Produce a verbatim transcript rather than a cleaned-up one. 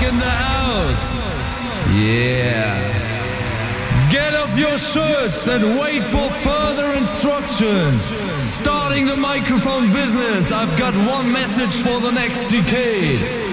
in the house. Yeah. Get up your shirts and wait for further instructions. Starting the microphone business, I've got one message for the next decade.